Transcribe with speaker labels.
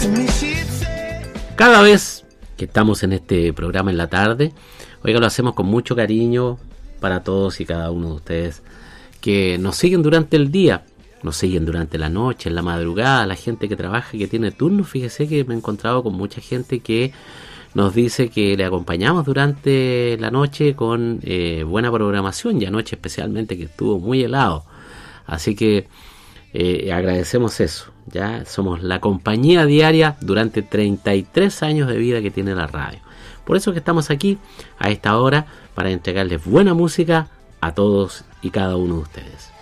Speaker 1: Cada vez que estamos en este programa en la tarde, oiga, lo hacemos con mucho cariño para todos y cada uno de ustedes que nos siguen durante el día, nos siguen durante la noche, en la madrugada, la gente que trabaja, que tiene turnos. Fíjese que me he encontrado con mucha gente que nos dice que le acompañamos durante la noche con buena programación, y anoche especialmente que estuvo muy helado. Así que agradecemos eso. Ya somos la compañía diaria durante 33 años de vida que tiene la radio. Por eso que estamos aquí a esta hora para entregarles buena música a todos y cada uno de ustedes.